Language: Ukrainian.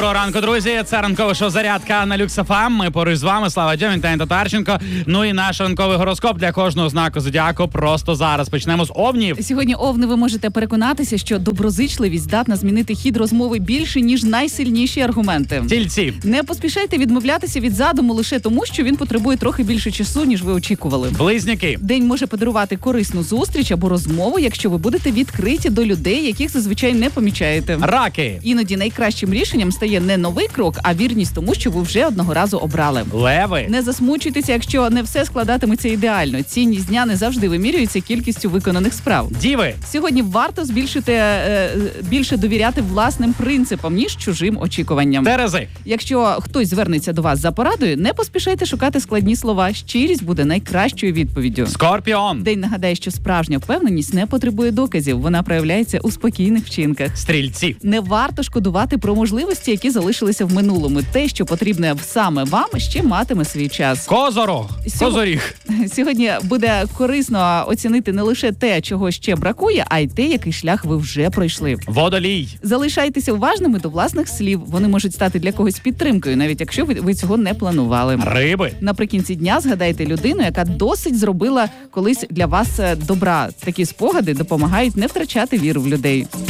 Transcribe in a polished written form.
Доброго ранку, друзі. Це ранкове шоу «Зарядка» на Люкс ФМ. Ми поруч з вами, Слава Дьомін та Татарченко. Ну і наш ранковий гороскоп для кожного знаку зодіаку просто зараз. Почнемо з овнів. Сьогодні, овни, ви можете переконатися, що доброзичливість здатна змінити хід розмови більше, ніж найсильніші аргументи. Тільці. Не поспішайте відмовлятися від задуму лише тому, що він потребує трохи більше часу, ніж ви очікували. Близнюки. День може подарувати корисну зустріч або розмову, якщо ви будете відкриті до людей, яких зазвичай не помічаєте. Раки. Іноді найкращим рішенням стає не новий крок, а вірність тому, що ви вже одного разу обрали. Леви. Не засмучуйтеся, якщо не все складатиметься ідеально. Цінність дня не завжди вимірюється кількістю виконаних справ. Діви. Сьогодні варто більше довіряти власним принципам, ніж чужим очікуванням. Терези. Якщо хтось звернеться до вас за порадою, не поспішайте шукати складні слова. Щирість буде найкращою відповіддю. Скорпіон. День нагадає, що справжня впевненість не потребує доказів. Вона проявляється у спокійних вчинках. Стрільці. Не варто шкодувати про можливості, які залишилися в минулому. Те, що потрібне саме вам, ще матиме свій час. Козорог. Козоріг. Сьогодні буде корисно оцінити не лише те, чого ще бракує, а й те, який шлях ви вже пройшли. Водолій. Залишайтеся уважними до власних слів. Вони можуть стати для когось підтримкою, навіть якщо ви цього не планували. Риби. Наприкінці дня згадайте людину, яка досить зробила колись для вас добра. Такі спогади допомагають не втрачати віру в людей.